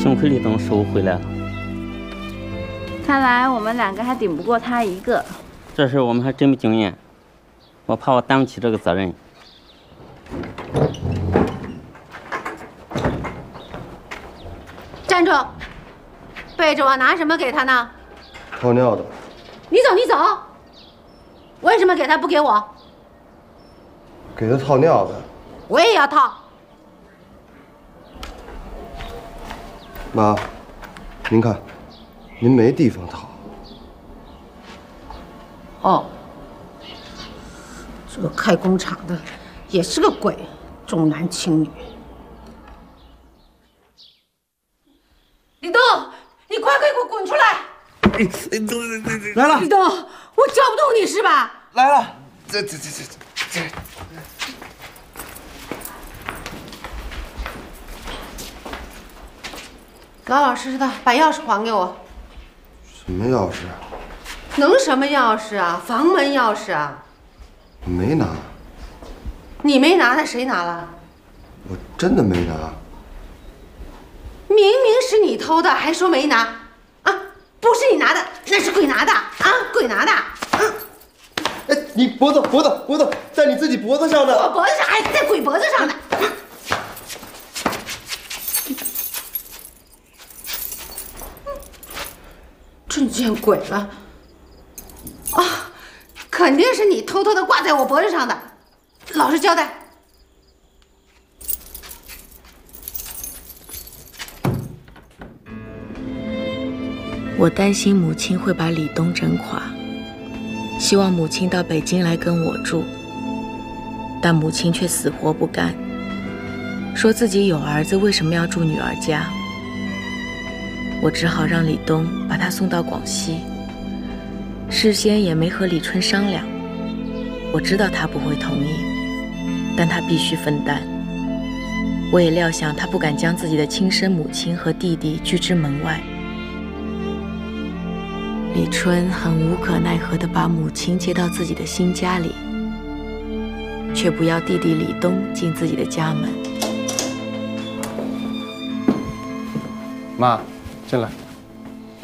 幸亏李东收回来了。 看来我们2个还顶不过他1个。 这事我们还真没经验，我怕我担不起这个责任。 站住！背着我拿什么给他呢？ 套尿的。 你走，你走！为什么给他不给我？ 给他套尿的。 我也要套。 妈，您看，您没地方套。 哦，这个开工厂的也是个鬼，重男轻女。李东，你快给我滚出来！ 来了， 李东，我叫不动你是吧？ 来了， 这。 老老实实的把钥匙还给我。 什么钥匙？ 能什么钥匙啊？房门钥匙啊！ 没拿。 你没拿，那谁拿了？ 我真的没拿。 明明是你偷的，还说没拿啊？不是你拿的，那是鬼拿的啊！鬼拿的。 哎，你脖子在你自己脖子上呢。 我脖子上还在鬼脖子上呢。真见鬼了！啊，肯定是你偷偷的挂在我脖子上的，老实交代。 我担心母亲会把李东整垮，希望母亲到北京来跟我住，但母亲却死活不干，说自己有儿子为什么要住女儿家。我只好让李东把他送到广西，事先也没和李春商量。我知道他不会同意，但他必须分担。我也料想他不敢将自己的亲生母亲和弟弟拒之门外。李春很无可奈何地把母亲接到自己的新家里，却不要弟弟李东进自己的家门。 妈，进来。